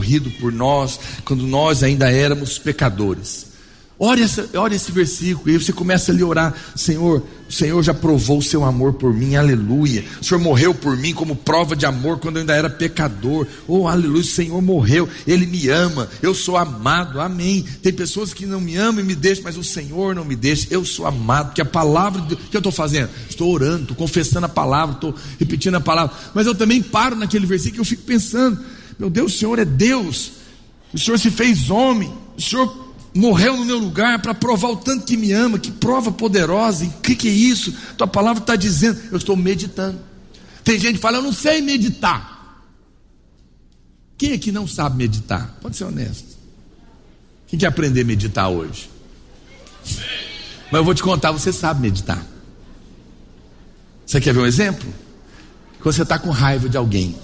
morrido por nós, quando nós ainda éramos pecadores. Ore esse versículo, e aí você começa a lhe orar: Senhor, o Senhor já provou o seu amor por mim, aleluia. O Senhor morreu por mim como prova de amor quando eu ainda era pecador. Oh, aleluia, o Senhor morreu, Ele me ama, eu sou amado, amém. Tem pessoas que não me amam e me deixam, mas o Senhor não me deixa, eu sou amado, porque a palavra, o que eu estou fazendo? Estou orando, estou confessando a palavra, estou repetindo a palavra. Mas eu também paro naquele versículo e eu fico pensando: meu Deus, o Senhor é Deus, o Senhor se fez homem, o Senhor morreu no meu lugar para provar o tanto que me ama. Que prova poderosa. E o que é isso? Tua palavra está dizendo. Eu estou meditando. Tem gente que fala: eu não sei meditar. Quem aqui não sabe meditar? Pode ser honesto. Quem quer aprender a meditar hoje? Mas eu vou te contar, você sabe meditar. Você quer ver um exemplo? Quando você está com raiva de alguém,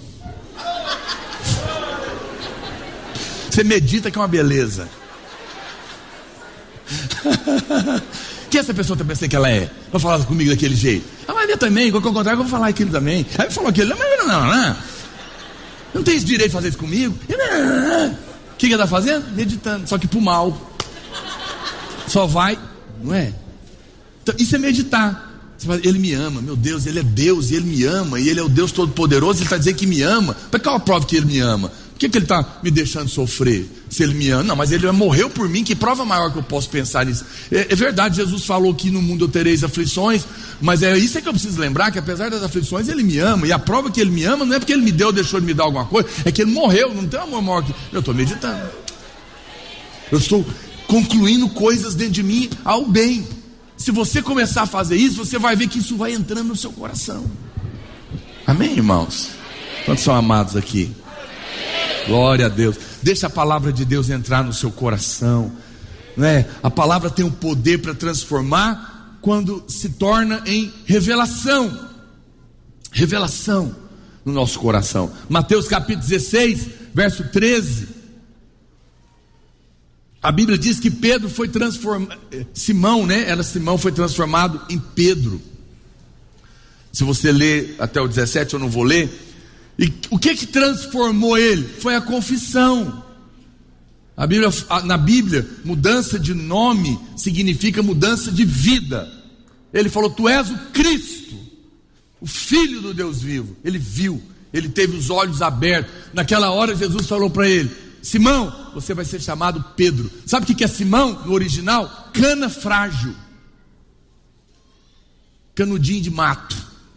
você medita, que é uma beleza. Que essa pessoa está pensando que ela é? Vai falar comigo daquele jeito. Mas eu também, qualquer contrário, eu vou falar aquilo também. Aí falou aquilo, mas não tem esse direito de fazer isso comigo. O que ele está fazendo? Meditando, só que pro mal. Só vai, não é? Então, isso é meditar. Você fala: Ele me ama, meu Deus, Ele é Deus e Ele me ama, e Ele é o Deus Todo-Poderoso. Ele está dizendo que me ama. Mas qual a prova que Ele me ama? Por que Ele está me deixando sofrer? Se Ele me ama, não, mas Ele morreu por mim. Que prova maior que eu posso pensar nisso? É verdade, Jesus falou que no mundo eu tereis aflições, mas é isso que eu preciso lembrar: que apesar das aflições Ele me ama, e a prova que Ele me ama não é porque Ele me deu ou deixou de me dar alguma coisa, é que Ele morreu. Não tem amor maior que... Eu estou meditando, eu estou concluindo coisas dentro de mim ao bem. Se você começar a fazer isso, você vai ver que isso vai entrando no seu coração. Amém, irmãos? Quantos são amados aqui? Glória a Deus. Deixa a palavra de Deus entrar no seu coração, né? A palavra tem o poder para transformar quando se torna em revelação. Revelação no nosso coração. Mateus capítulo 16, verso 13. A Bíblia diz que Pedro foi transformado, Simão, né? Simão foi transformado em Pedro. Se você ler até o 17, eu não vou ler. E o que transformou ele? Foi a confissão. Na Bíblia, mudança de nome significa mudança de vida. Ele falou: Tu és o Cristo, o Filho do Deus vivo. Ele viu, ele teve os olhos abertos. Naquela hora Jesus falou para ele: Simão, você vai ser chamado Pedro. Sabe o que é Simão no original? Cana frágil, canudinho de mato,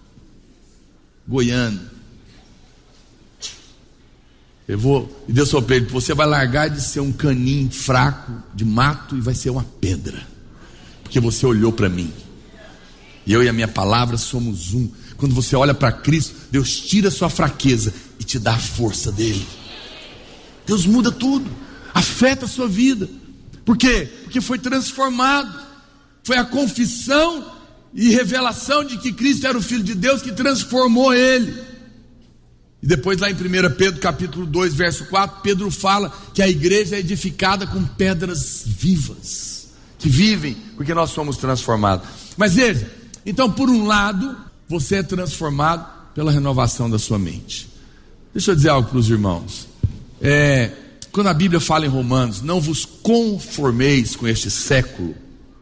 goiano. E Deus falou para ele: você vai largar de ser um caninho fraco de mato e vai ser uma pedra, porque você olhou para mim. E eu e a minha palavra somos um. Quando você olha para Cristo, Deus tira a sua fraqueza e te dá a força dele. Deus muda tudo, afeta a sua vida. Por quê? Porque foi transformado. Foi a confissão e revelação de que Cristo era o Filho de Deus que transformou ele. E depois lá em 1 Pedro capítulo 2, verso 4, Pedro fala que a igreja é edificada com pedras vivas, que vivem porque nós somos transformados. Mas veja, então por um lado, você é transformado pela renovação da sua mente. Deixa eu dizer algo para os irmãos. Quando a Bíblia fala em Romanos: não vos conformeis com este século,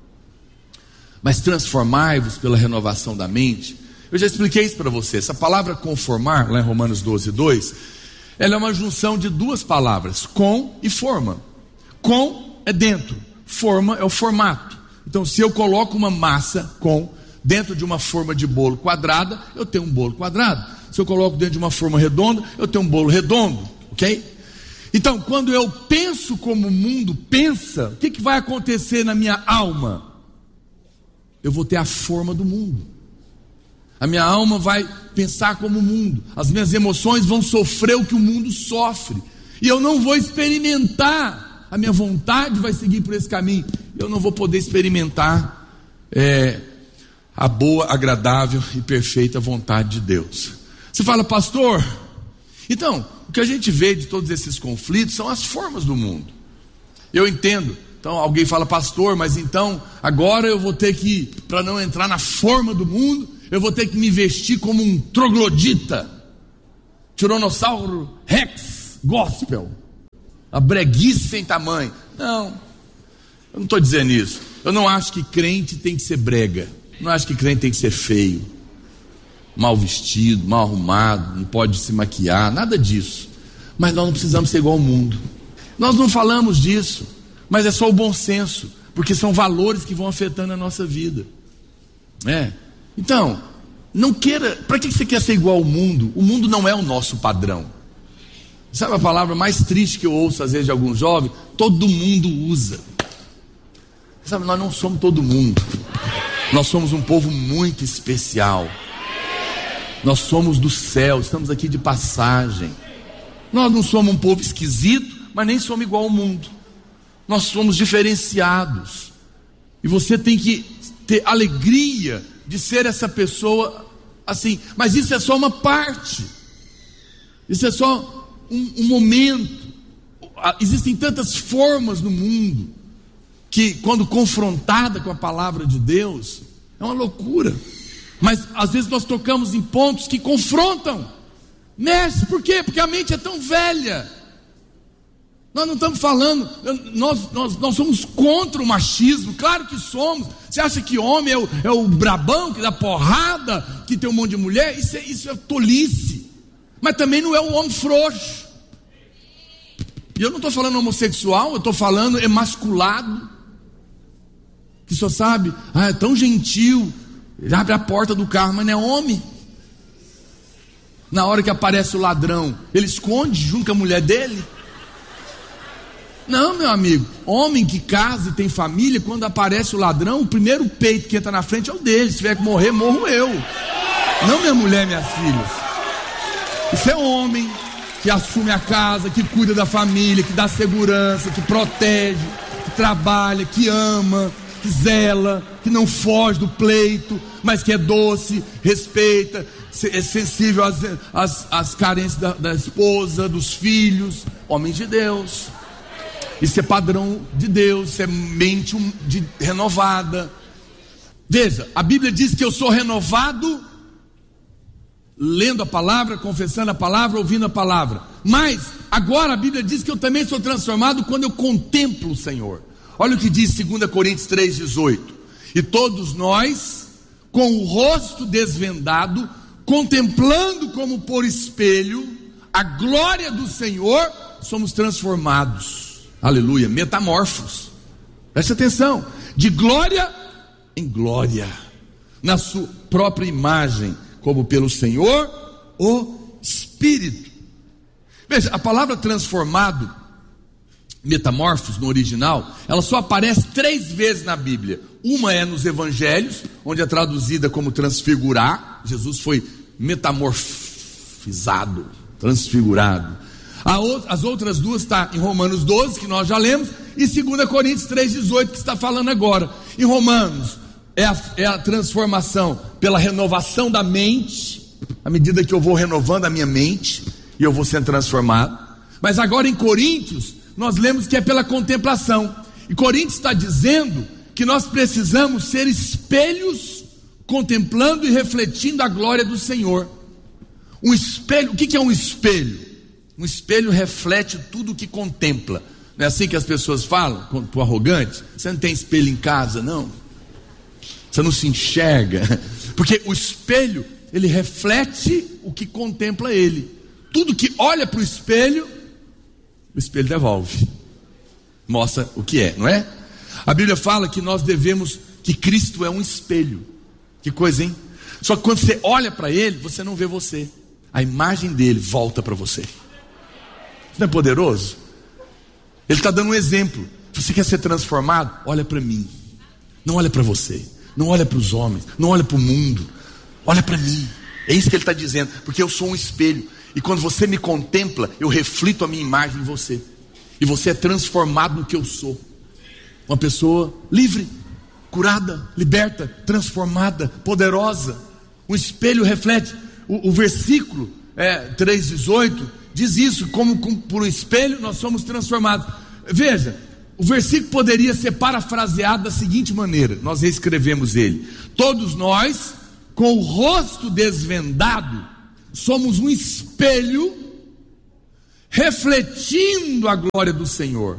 mas transformai-vos pela renovação da mente. Eu já expliquei isso para você. Essa palavra conformar, lá em Romanos 12, 2, ela é uma junção de duas palavras: com e forma. Com é dentro, forma é o formato. Então, se eu coloco uma massa com dentro de uma forma de bolo quadrada, eu tenho um bolo quadrado. Se eu coloco dentro de uma forma redonda, eu tenho um bolo redondo, ok? Então, quando eu penso como o mundo pensa, o que vai acontecer na minha alma? Eu vou ter a forma do mundo. A minha alma vai pensar como o mundo. As minhas emoções vão sofrer o que o mundo sofre. E eu não vou experimentar. A minha vontade vai seguir por esse caminho. Eu não vou poder experimentar a boa, agradável e perfeita vontade de Deus. Você fala: pastor, então, o que a gente vê de todos esses conflitos são as formas do mundo. Eu entendo. Então alguém fala: pastor, mas então agora eu vou ter que, para não entrar na forma do mundo, eu vou ter que me vestir como um troglodita, Tiranossauro Rex Gospel. a breguice sem tamanho. Não, eu não estou dizendo isso. Eu não acho que crente tem que ser brega. Eu não acho que crente tem que ser feio, mal vestido, mal arrumado, não pode se maquiar, nada disso. Mas nós não precisamos ser igual ao mundo. Nós não falamos disso, mas é só o bom senso, porque são valores que vão afetando a nossa vida. Então, não queira. Para que você quer ser igual ao mundo? O mundo não é o nosso padrão. Sabe a palavra mais triste que eu ouço às vezes de alguns jovens? Todo mundo usa. Sabe, nós não somos todo mundo. Nós somos um povo muito especial. Nós somos do céu, estamos aqui de passagem. Nós não somos um povo esquisito, mas nem somos igual ao mundo. Nós somos diferenciados. E você tem que ter alegria de ser essa pessoa assim. Mas isso é só uma parte. Isso é só um momento. Existem tantas formas no mundo que, quando confrontada com a palavra de Deus, é uma loucura. Mas às vezes nós tocamos em pontos que confrontam. Mexe, por quê? Porque a mente é tão velha. Nós não estamos falando, nós somos contra o machismo, claro que somos. Você acha que homem é o brabão, que dá porrada, que tem um monte de mulher? Isso é tolice. Mas também não é um homem frouxo. E eu não estou falando homossexual, eu estou falando emasculado, que só sabe, é tão gentil, ele abre a porta do carro, mas não é homem. Na hora que aparece o ladrão, ele esconde junto com a mulher dele. Não, meu amigo, homem que casa e tem família, quando aparece o ladrão, o primeiro peito que entra na frente é o dele. Se tiver que morrer, morro eu, não minha mulher, minhas filhas. Isso é homem que assume a casa, que cuida da família, que dá segurança, que protege, que trabalha, que ama, que zela, que não foge do pleito, mas que é doce, respeita, é sensível às carências da esposa, dos filhos. Homem de Deus. Isso é padrão de Deus, isso é mente renovada. Veja, a Bíblia diz que eu sou renovado lendo a palavra, confessando a palavra, ouvindo a palavra. Mas agora a Bíblia diz que eu também sou transformado quando eu contemplo o Senhor. Olha o que diz 2 Coríntios 3,18. E todos nós, com o rosto desvendado, contemplando como por espelho a glória do Senhor, somos transformados. Aleluia, metamorfos. Preste atenção, de glória em glória, na sua própria imagem, como pelo Senhor, o Espírito. Veja, a palavra transformado, metamorfos no original, ela só aparece 3 vezes na Bíblia. Uma é nos evangelhos, onde é traduzida como transfigurar. Jesus foi metamorfizado, transfigurado. As outras 2 estão em Romanos 12, que nós já lemos, e 2 Coríntios 3,18, que está falando agora. Em Romanos é a transformação pela renovação da mente, à medida que eu vou renovando a minha mente e eu vou sendo transformado. Mas agora em Coríntios nós lemos que é pela contemplação. E Coríntios está dizendo que nós precisamos ser espelhos, contemplando e refletindo a glória do Senhor. Um espelho, o que é um espelho? Um espelho reflete tudo o que contempla. Não é assim que as pessoas falam, para o arrogante? Você não tem espelho em casa, não? Você não se enxerga? Porque o espelho, ele reflete o que contempla ele. Tudo que olha para o espelho devolve, mostra o que é, não é? A Bíblia fala que nós devemos, que Cristo é um espelho. Que coisa, hein? Só que quando você olha para ele, você não vê você. A imagem dele volta para você. Isso não é poderoso? Ele está dando um exemplo. Você quer ser transformado? Olha para mim. Não olha para você. Não olha para os homens. Não olha para o mundo. Olha para mim. É isso que ele está dizendo. Porque eu sou um espelho. E quando você me contempla, eu reflito a minha imagem em você. E você é transformado no que eu sou. Uma pessoa livre, curada, liberta, transformada, poderosa. Um espelho reflete. O versículo 3,18 diz isso, como por um espelho nós somos transformados. Veja, o versículo poderia ser parafraseado da seguinte maneira, nós reescrevemos ele: todos nós, com o rosto desvendado, somos um espelho refletindo a glória do Senhor.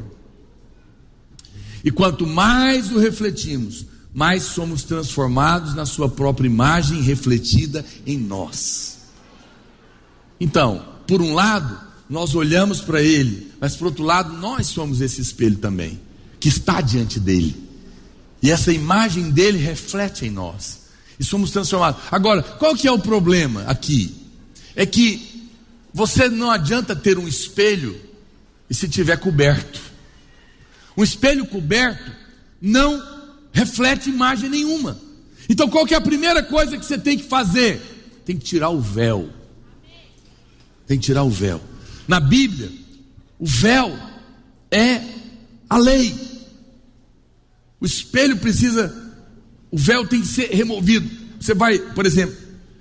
E quanto mais o refletimos, mais somos transformados na sua própria imagem refletida em nós. Então, por um lado, nós olhamos para Ele, mas por outro lado, nós somos esse espelho também, que está diante dEle. E essa imagem dEle reflete em nós. E somos transformados. Agora, qual que é o problema aqui? É que você não adianta ter um espelho e se tiver coberto. Um espelho coberto não reflete imagem nenhuma. Então qual que é a primeira coisa que você tem que fazer? Tem que tirar o véu. Tem que tirar o véu. Na Bíblia, o véu é a lei. O espelho o véu tem que ser removido. Você vai, por exemplo,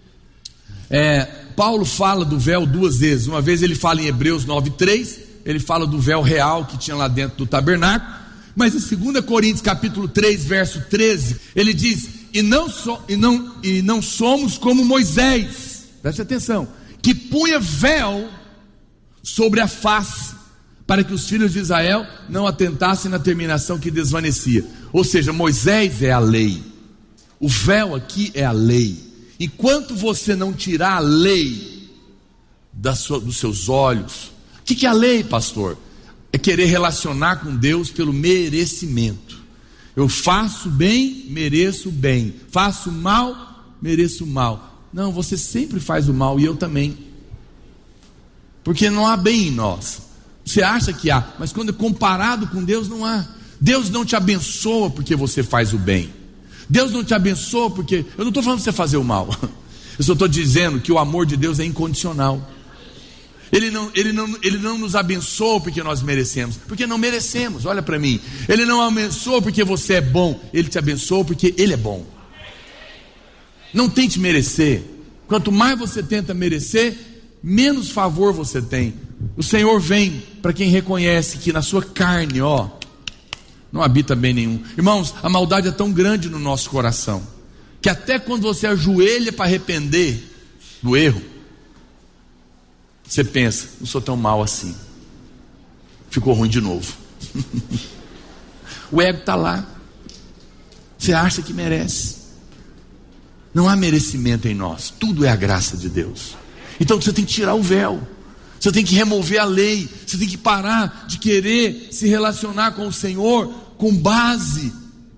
Paulo fala do véu duas vezes. Uma vez ele fala em Hebreus 9:3, ele fala do véu real que tinha lá dentro do tabernáculo. Mas em 2 Coríntios capítulo 3, verso 13, ele diz: e não somos como Moisés, preste atenção, que punha véu sobre a face, para que os filhos de Israel não atentassem na terminação que desvanecia. Ou seja, Moisés é a lei, o véu aqui é a lei. Enquanto você não tirar a lei dos seus olhos. O que é a lei, pastor? É querer relacionar com Deus pelo merecimento. Eu faço bem, mereço bem. Faço mal, mereço mal. Não, você sempre faz o mal, e eu também. Porque não há bem em nós. Você acha que há, mas quando é comparado com Deus, não há. Deus não te abençoa porque você faz o bem. Deus não te abençoa porque... Eu não estou falando de você fazer o mal. Eu só estou dizendo que o amor de Deus é incondicional. Ele não nos abençoa porque nós merecemos, porque não merecemos. Olha para mim, Ele não abençoa porque você é bom, Ele te abençoa porque Ele é bom. Não tente merecer. Quanto mais você tenta merecer, menos favor você tem. O Senhor vem para quem reconhece que na sua carne, não habita bem nenhum. Irmãos, a maldade é tão grande no nosso coração, que até quando você ajoelha para arrepender do erro, você pensa: não sou tão mal assim, ficou ruim de novo. O ego está lá. Você acha que merece. Não há merecimento em nós, tudo é a graça de Deus. Então você tem que tirar o véu, você tem que remover a lei, você tem que parar de querer se relacionar com o Senhor com base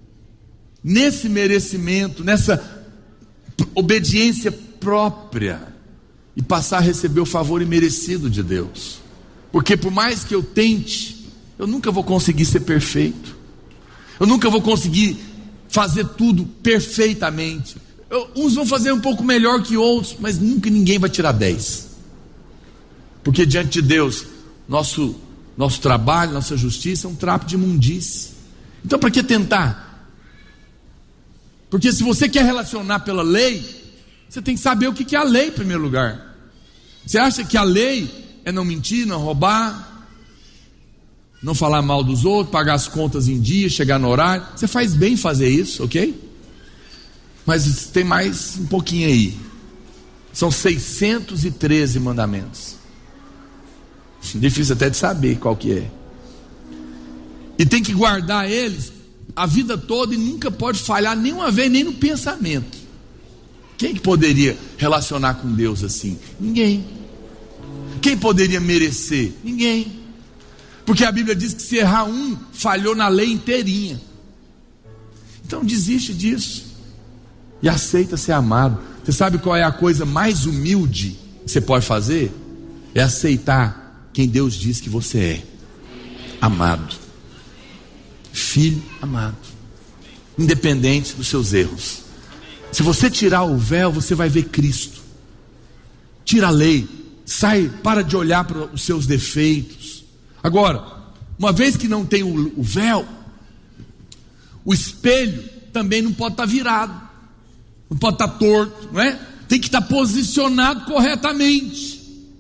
nesse merecimento, nessa obediência própria, e passar a receber o favor imerecido de Deus. Porque por mais que eu tente, eu nunca vou conseguir ser perfeito, eu nunca vou conseguir fazer tudo perfeitamente. Uns vão fazer um pouco melhor que outros, mas nunca ninguém vai tirar 10. Porque diante de Deus, nosso trabalho, nossa justiça é um trapo de imundície. Então para que tentar? Porque se você quer relacionar pela lei, você tem que saber o que é a lei em primeiro lugar. Você acha que a lei é não mentir, não roubar, não falar mal dos outros, pagar as contas em dia, chegar no horário? Você faz bem fazer isso, ok? Mas tem mais um pouquinho aí. São 613 mandamentos. Difícil até de saber qual que é. E tem que guardar eles a vida toda, e nunca pode falhar nenhuma vez, nem no pensamento. Quem que poderia relacionar com Deus assim? Ninguém. Quem poderia merecer? Ninguém. Porque a Bíblia diz que se errar um, falhou na lei inteirinha. Então desiste disso e aceita ser amado. Você sabe qual é a coisa mais humilde que você pode fazer? É aceitar quem Deus diz que você é: amado, filho amado, independente dos seus erros. Se você tirar o véu, você vai ver Cristo. Tira a lei, para de olhar para os seus defeitos. Agora, uma vez que não tem o véu, o espelho também não pode estar virado, não pode estar torto, não é? Tem que estar posicionado corretamente.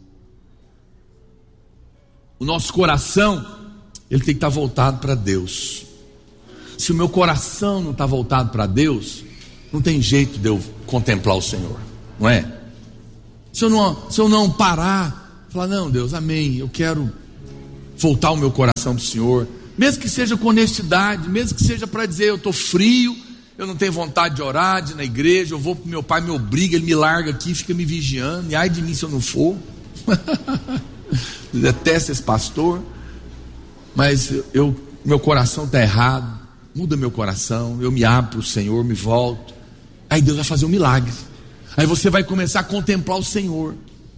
O nosso coração, ele tem que estar voltado para Deus. Se o meu coração não está voltado para Deus, não tem jeito de eu contemplar o Senhor, não é? Se eu não parar, Falar, não, Deus, amém, eu quero voltar o meu coração para o Senhor, mesmo que seja com honestidade, mesmo que seja para dizer, eu estou frio, eu não tenho vontade de orar, de ir na igreja, eu vou para o meu pai, me obriga, ele me larga aqui, fica me vigiando, e ai de mim se eu não for. Detesto esse pastor, mas meu coração está errado, muda meu coração, eu me abro para o Senhor, me volto, aí Deus vai fazer um milagre, aí você vai começar a contemplar o Senhor.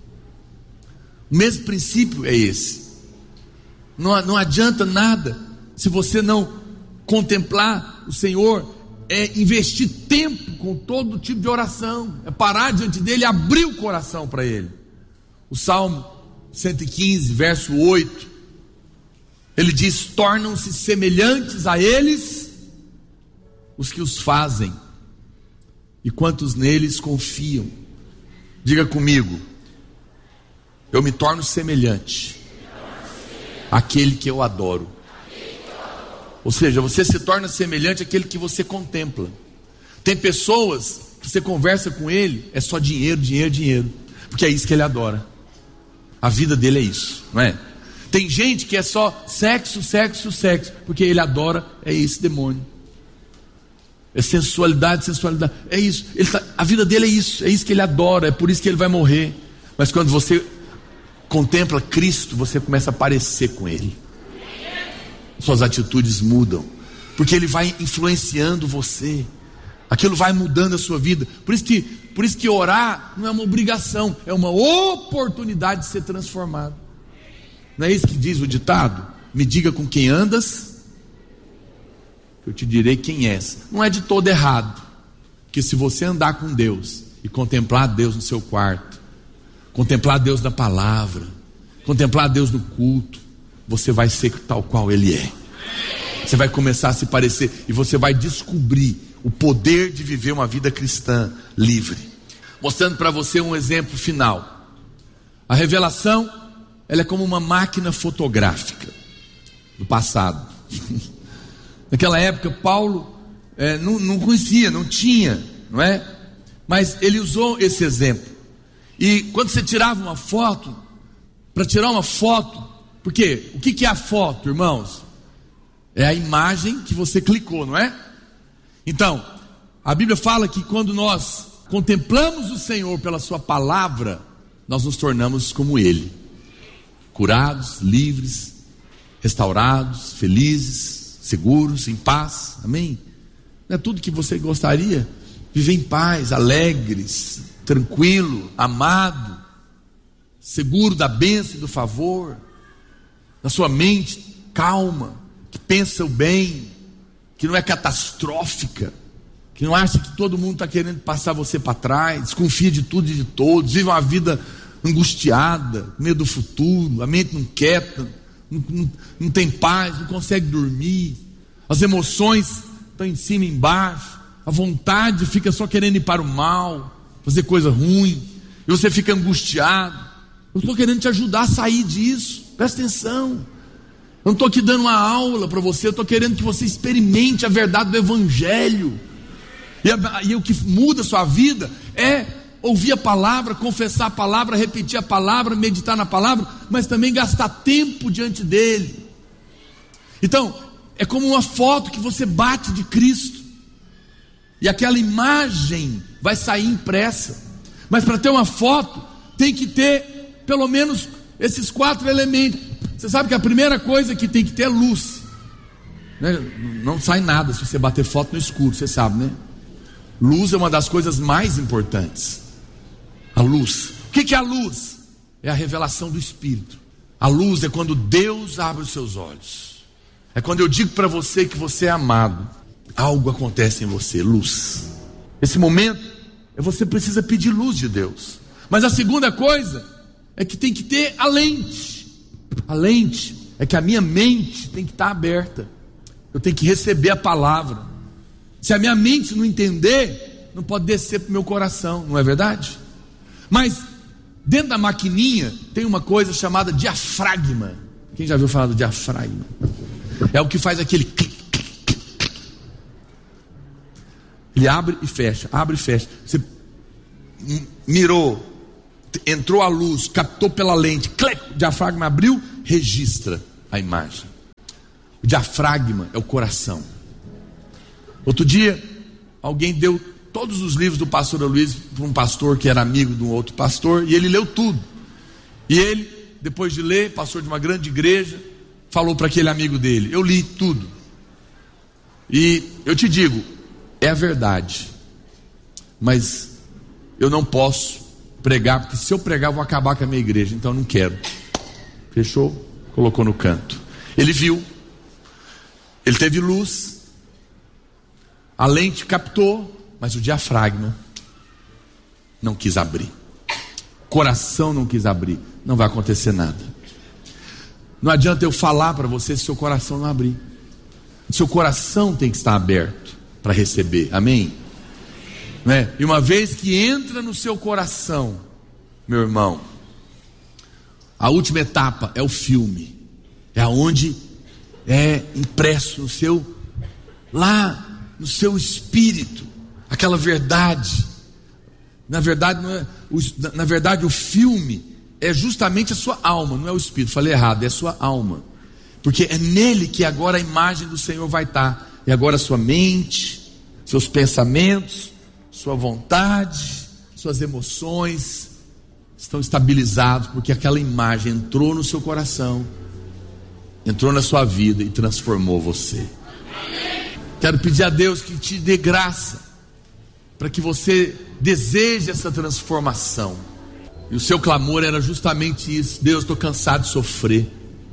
O mesmo princípio é esse. Não adianta nada se você não contemplar o Senhor, é investir tempo com todo tipo de oração, é parar diante dele e abrir o coração para ele. O Salmo 115, verso 8, ele diz: tornam-se semelhantes a eles os que os fazem, e quantos neles confiam. Diga comigo: eu me torno semelhante àquele que eu adoro. Ou seja, você se torna semelhante àquele que você contempla. Tem pessoas que você conversa com ele, é só dinheiro, dinheiro, dinheiro, porque é isso que ele adora. A vida dele é isso, não é? Tem gente que é só sexo, sexo, sexo, porque ele adora, é esse demônio. É sensualidade, sensualidade, é isso. A vida dele é isso que ele adora, é por isso que ele vai morrer. Mas quando você contempla Cristo, você começa a parecer com ele. Suas atitudes mudam, porque ele vai influenciando você. Aquilo vai mudando a sua vida. Por isso que orar não é uma obrigação, é uma oportunidade de ser transformado. Não é isso que diz o ditado? Me diga com quem andas, eu te direi quem és. Não é de todo errado, porque se você andar com Deus e contemplar Deus no seu quarto, contemplar Deus na palavra, contemplar Deus no culto, você vai ser tal qual Ele é. Você vai começar a se parecer, e você vai descobrir o poder de viver uma vida cristã livre. Mostrando para você um exemplo final. A revelação, ela é como uma máquina fotográfica do passado. Naquela época Paulo não conhecia, não tinha, não é? Mas ele usou esse exemplo. E quando você tirava uma foto, para tirar uma foto, porque o que é a foto, irmãos? É a imagem que você clicou, não é? Então, a Bíblia fala que quando nós contemplamos o Senhor pela sua palavra, nós nos tornamos como Ele, curados, livres, restaurados, felizes, seguros, em paz, amém? Não é tudo que você gostaria? Viver em paz, alegres, tranquilo, amado, seguro da bênção e do favor, na sua mente calma, que pensa o bem, que não é catastrófica, que não acha que todo mundo está querendo passar você para trás, desconfia de tudo e de todos, vive uma vida angustiada, com medo do futuro, a mente não quieta, não tem paz, não consegue dormir, as emoções estão em cima e embaixo, a vontade fica só querendo ir para o mal, fazer coisa ruim, e você fica angustiado. Eu estou querendo te ajudar a sair disso, presta atenção. Eu não estou aqui dando uma aula para você, eu estou querendo que você experimente a verdade do Evangelho. E o que muda a sua vida é ouvir a palavra, confessar a palavra, repetir a palavra, meditar na palavra, mas também gastar tempo diante dele. Então, é como uma foto que você bate de Cristo, e aquela imagem vai sair impressa. Mas para ter uma foto, tem que ter pelo menos esses 4 elementos. Você sabe que a primeira coisa que tem que ter é luz, né? Não sai nada se você bater foto no escuro, você sabe, né? Luz é uma das coisas mais importantes. A luz. O que é a luz? É a revelação do Espírito. A luz é quando Deus abre os seus olhos. É quando eu digo para você que você é amado. Algo acontece em você, luz. Esse momento, você precisa pedir luz de Deus. Mas a segunda coisa é que tem que ter a lente. A lente é que a minha mente tem que estar aberta. Eu tenho que receber a palavra. Se a minha mente não entender, não pode descer para o meu coração, não é verdade? Mas dentro da maquininha tem uma coisa chamada diafragma. Quem já viu falar do diafragma? É o que faz aquele clique. Ele abre e fecha, abre e fecha. Você mirou entrou a luz, captou pela lente, o diafragma abriu, registra a imagem. O diafragma é o coração. Outro dia, alguém deu todos os livros do pastor Luiz para um pastor que era amigo de um outro pastor, e ele leu tudo. E ele, depois de ler, pastor de uma grande igreja, falou para aquele amigo dele: eu li tudo. E eu te digo, é a verdade, mas eu não posso pregar, porque se eu pregar eu vou acabar com a minha igreja, então eu não quero. Fechou? Colocou no canto. Ele viu, ele teve luz, a lente captou, mas o diafragma não quis abrir, o coração não quis abrir. Não vai acontecer nada. Não adianta eu falar para você se seu coração não abrir. Seu coração tem que estar aberto para receber, amém? Né? E uma vez que entra no seu coração, meu irmão, a última etapa é o filme, é aonde é impresso no seu, lá no seu espírito, aquela verdade. Na verdade, não é, na verdade o filme é justamente a sua alma, não é o espírito. Falei errado, é a sua alma, porque é nele que agora a imagem do Senhor vai estar. E agora a sua mente, seus pensamentos, sua vontade, suas emoções estão estabilizados, porque aquela imagem entrou no seu coração, entrou na sua vida e transformou você. Quero pedir a Deus que te dê graça, para que você deseje essa transformação. E o seu clamor era justamente isso: Deus, estou cansado de sofrer.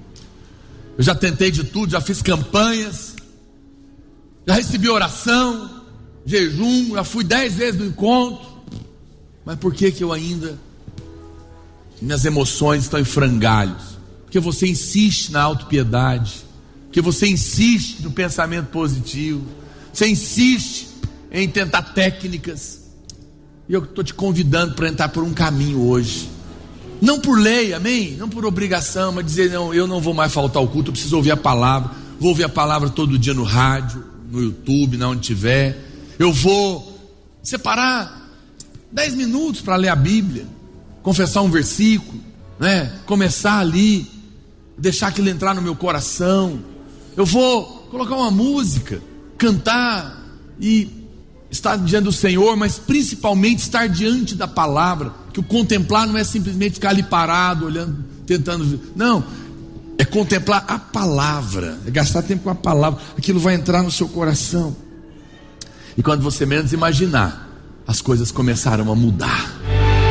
Eu já tentei de tudo, já fiz campanhas, já recebi oração, jejum, já fui 10 vezes no encontro, mas por que eu ainda, minhas emoções estão em frangalhos? Porque você insiste na autopiedade, porque você insiste no pensamento positivo, você insiste em tentar técnicas. E eu estou te convidando para entrar por um caminho hoje, não por lei, amém? Não por obrigação, mas dizer: não, eu não vou mais faltar ao culto, eu preciso ouvir a palavra. Vou ouvir a palavra todo dia no rádio, no YouTube, na onde tiver. Eu vou separar 10 minutos para ler a Bíblia, confessar um versículo, né? Começar ali, deixar aquilo entrar no meu coração. Eu vou colocar uma música, cantar e estar diante do Senhor, mas principalmente estar diante da palavra. Que o contemplar não é simplesmente ficar ali parado, olhando, tentando, não, é contemplar a palavra, é gastar tempo com a palavra. Aquilo vai entrar no seu coração, e quando você menos imaginar, as coisas começaram a mudar.